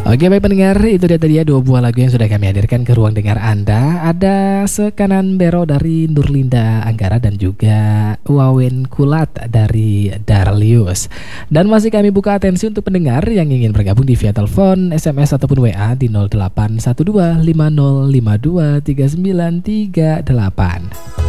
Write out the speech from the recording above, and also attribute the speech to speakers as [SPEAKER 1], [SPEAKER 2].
[SPEAKER 1] Oke baik pendengar, itu dia tadi ya 2 buah lagu yang sudah kami hadirkan ke ruang dengar Anda. Ada Sekanan Bero dari Nurlinda Anggara dan juga Wawen Kulat dari Darlius. Dan masih kami buka atensi untuk pendengar yang ingin bergabung di via telepon, SMS ataupun WA di 081250523938.